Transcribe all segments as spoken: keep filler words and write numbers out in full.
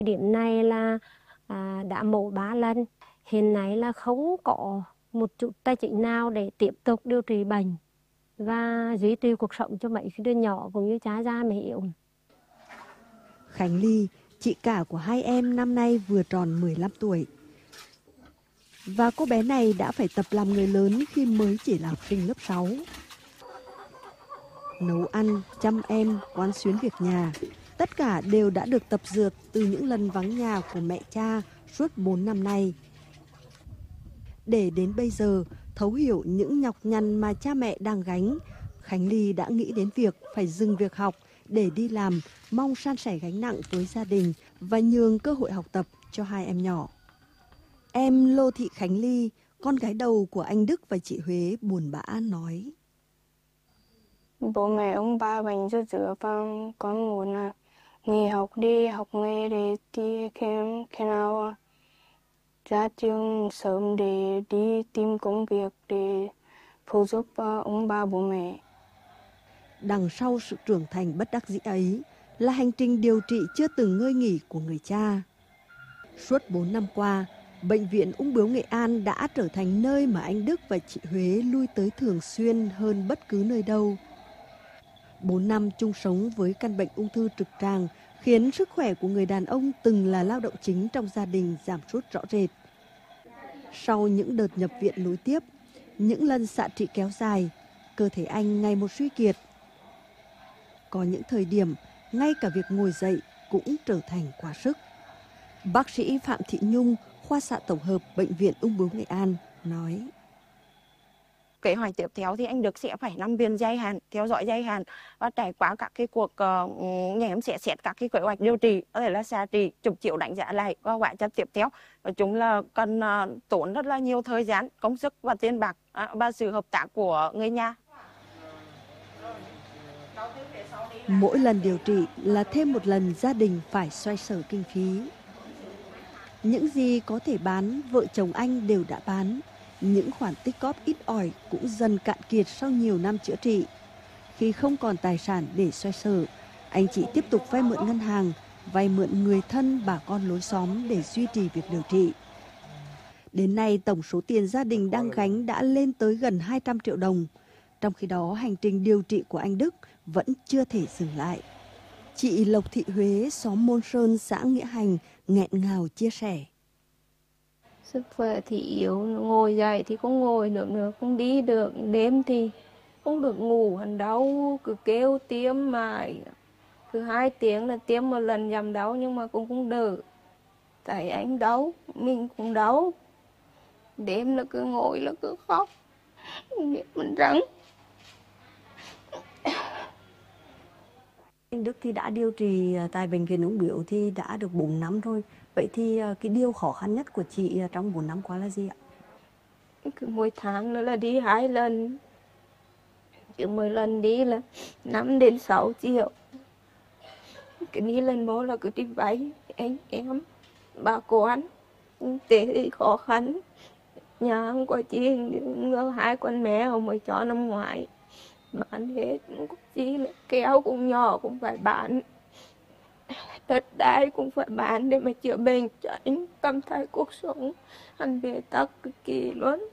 Điểm này là à, đã mổ ba lần, hiện nay là không có một chút tài chính nào để tiếp tục điều trị bệnh và duy trì cuộc sống cho mấy đứa nhỏ cũng như cha già mẹ yếu. Khánh Ly, chị cả của hai em năm nay vừa tròn mười lăm tuổi. Và cô bé này đã phải tập làm người lớn khi mới chỉ là học sinh lớp sáu. Nấu ăn, chăm em, quán xuyến việc nhà, tất cả đều đã được tập dượt từ những lần vắng nhà của mẹ cha suốt bốn năm nay. Để đến bây giờ thấu hiểu những nhọc nhằn mà cha mẹ đang gánh, Khánh Ly đã nghĩ đến việc phải dừng việc học để đi làm, mong san sẻ gánh nặng với gia đình và nhường cơ hội học tập cho hai em nhỏ. Em Lô Thị Khánh Ly, con gái đầu của anh Đức và chị Huế buồn bã nói. Bố mẹ ông ba bệnh rất dữ và con muốn là nghỉ học đi học nghề để đi khi, khi nào ra trường sớm để đi tìm công việc để phụ giúp ông bà bố mẹ. Đằng sau sự trưởng thành bất đắc dĩ ấy là hành trình điều trị chưa từng ngơi nghỉ của người cha. Suốt bốn năm qua, Bệnh viện Ung bướu Nghệ An đã trở thành nơi mà anh Đức và chị Huế lui tới thường xuyên hơn bất cứ nơi đâu. Bốn năm chung sống với căn bệnh ung thư trực tràng khiến sức khỏe của người đàn ông từng là lao động chính trong gia đình giảm sút rõ rệt. Sau những đợt nhập viện nối tiếp, những lần xạ trị kéo dài, cơ thể anh ngày một suy kiệt. Có những thời điểm, ngay cả việc ngồi dậy cũng trở thành quá sức. Bác sĩ Phạm Thị Nhung, khoa xạ tổng hợp Bệnh viện Ung bướu Nghệ An nói. Kế hoạch tiếp theo thì anh Đức sẽ phải nằm viện dài hạn, theo dõi dài hạn và trải qua các cái cuộc uh, nhém sẽ xét các cái kế hoạch điều trị, có thể là xạ trị, chụp chiếu đánh giá lại và hóa chất tiếp theo. Nói chung là cần uh, tốn rất là nhiều thời gian, công sức và tiền bạc uh, và sự hợp tác của người nhà. Mỗi lần điều trị là thêm một lần gia đình phải xoay sở kinh phí. Những gì có thể bán, vợ chồng anh đều đã bán. Những khoản tích góp ít ỏi cũng dần cạn kiệt sau nhiều năm chữa trị. Khi không còn tài sản để xoay sở, anh chị tiếp tục vay mượn ngân hàng, vay mượn người thân, bà con lối xóm để duy trì việc điều trị. Đến nay, tổng số tiền gia đình đang gánh đã lên tới gần hai trăm triệu đồng. Trong khi đó, hành trình điều trị của anh Đức vẫn chưa thể dừng lại. Chị Lộc Thị Huế, xóm Môn Sơn, xã Nghĩa Hành, nghẹn ngào chia sẻ. Sức khỏe thì yếu, ngồi dậy thì không ngồi được nữa, không đi được, đêm thì không được ngủ, hắn đau, cứ kêu tiêm mãi. Cứ hai tiếng là tiêm một lần giảm đau nhưng mà cũng không đỡ. Tại anh đau, mình cũng đau. Đêm là cứ ngồi là cứ khóc, không biết mình rắn. Anh Đức thì đã điều trị tại Bệnh viện Ung bướu thì đã được bốn năm rồi. Vậy thì cái điều khó khăn nhất của chị trong bốn năm qua là gì ạ? Cứ mỗi tháng nữa là đi hai lần. Chứ mỗi lần đi là năm đến sáu triệu. Cái đi lần một là cứ đi vay anh em, bà con. Tế thì khó khăn. Nhà không có chi, hai con mẹ không mới cho năm ngoái. Bán hết, không có chi, kéo cũng nhỏ cũng phải bán. Đất đai cũng phải bán để mà chữa bệnh cho anh cảm thấy cuộc sống anh bế tắc cực kỳ luôn.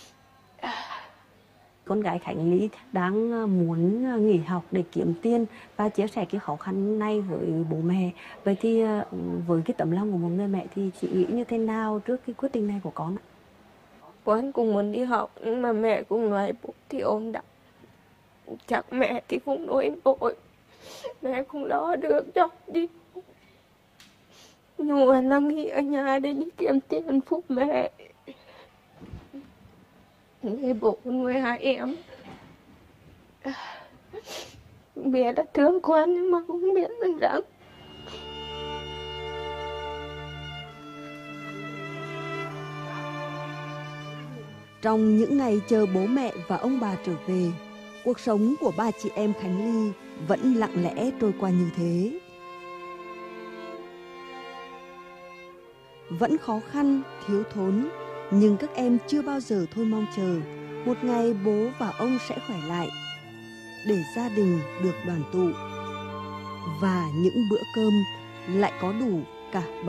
Con gái Khánh Ly đang muốn nghỉ học để kiếm tiền và chia sẻ cái khó khăn này với bố mẹ. Vậy thì với cái tấm lòng của một người mẹ thì chị nghĩ như thế nào trước cái quyết định này của con ạ? Con cũng muốn đi học nhưng mà mẹ cũng nói bố thì ôm đau. Chắc mẹ thì không nuôi nổi. Mẹ không lo được cho đi. Nhưng mà đang nghỉ ở nhà để đi kiếm tiền phụ mẹ. Người bố nuôi hai em. Biết là thương con nhưng mà không biết mình rằng. Trong những ngày chờ bố mẹ và ông bà trở về, cuộc sống của ba chị em Khánh Ly vẫn lặng lẽ trôi qua như thế. Vẫn khó khăn, thiếu thốn, nhưng các em chưa bao giờ thôi mong chờ một ngày bố và ông sẽ khỏe lại, để gia đình được đoàn tụ và những bữa cơm lại có đủ cả